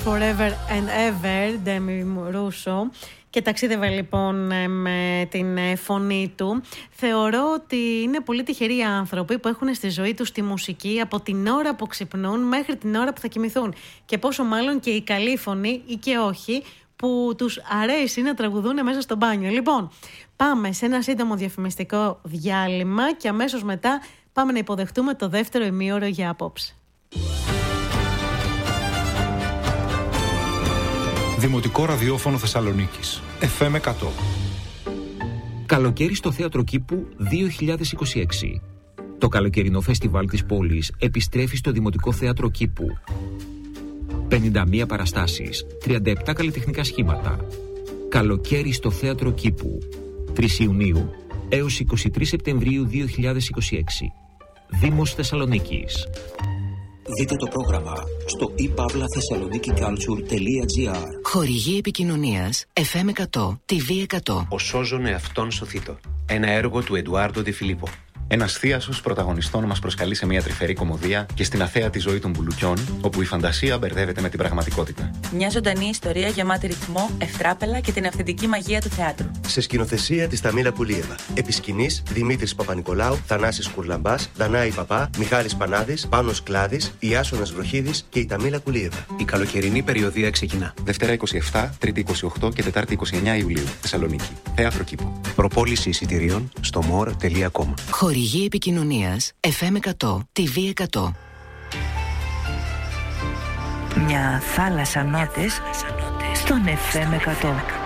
Forever and Ever, Demi Russo, και ταξίδευε λοιπόν με την φωνή του. Θεωρώ ότι είναι πολύ τυχεροί οι άνθρωποι που έχουν στη ζωή τους τη μουσική από την ώρα που ξυπνούν μέχρι την ώρα που θα κοιμηθούν. Και πόσο μάλλον και η καλή φωνή ή και όχι που τους αρέσει να τραγουδούν μέσα στο μπάνιο. Λοιπόν, πάμε σε ένα σύντομο διαφημιστικό διάλειμμα και αμέσως μετά πάμε να υποδεχτούμε το δεύτερο ημίωρο για απόψε. Δημοτικό ραδιόφωνο Θεσσαλονίκης, FM 100. Καλοκαίρι στο Θέατρο Κήπου 2026. Το καλοκαιρινό φεστιβάλ της πόλης επιστρέφει στο Δημοτικό Θέατρο Κήπου. 51 παραστάσεις, 37 καλλιτεχνικά σχήματα. Καλοκαίρι στο Θέατρο Κήπου, 3 Ιουνίου έως 23 Σεπτεμβρίου 2026. Δήμος Θεσσαλονίκης. Δείτε το πρόγραμμα στο ipavlathessaloniki.culture.gr. Χορηγή επικοινωνίας FM 100, TV 100. Ο σώζον εαυτόν σωθήτω. Ένα έργο του Εντουάρντο Ντε Φιλίππο. Ένας θείασος πρωταγωνιστών μας προσκαλεί σε μια τρυφερή κωμωδία και στην αθέατη ζωή των μπουλουκιών, όπου η φαντασία μπερδεύεται με την πραγματικότητα. Μια ζωντανή ιστορία γεμάτη ρυθμό, ευτράπελα και την αυθεντική μαγεία του θεάτρου. Σε σκηνοθεσία της Ταμίλα Πουλίεβα. Επί σκηνής Δημήτρης Παπα-Νικολάου, Θανάσης Κουρλαμπάς, Δανάη Παπά, Μιχάλης Πανάδης, Πάνος Κλάδης, Ιάσονας Βροχίδης και η Ταμίλα Πουλίεβα. Η καλοκαιρινή περιοδία ξεκινά. Δευτέρα 27, Τρίτη 28 και Τετάρτη 29 Ιουλίου. Θεσσαλονίκη. Θέατρο Κήπου. Προπόληση εισιτηρίων στο more.com. Χορηγή επικοινωνίας FM 100, TV 100. Μια θάλασσα νότες στον FM 100.